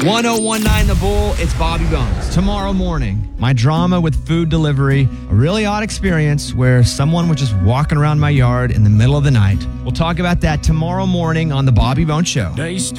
1019 The Bull, it's Bobby Bones. Tomorrow morning, my drama with food delivery, a really odd experience where someone was just walking around my yard in the middle of the night. We'll talk about that tomorrow morning on The Bobby Bones Show.